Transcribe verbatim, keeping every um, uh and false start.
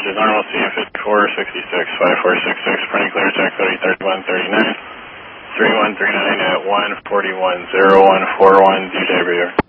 is normal, C M fifty-four sixty-six, five four six six, printing clear, check thirty thirty-one thirty-nine, three one three nine at one forty-one zero one four one, D J Rio.